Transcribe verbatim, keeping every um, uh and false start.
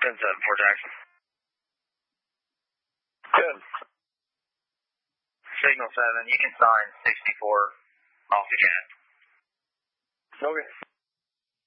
ten seven, Fort Jackson. ten. Signal seven, you can sign sixty-four off the cat. Okay.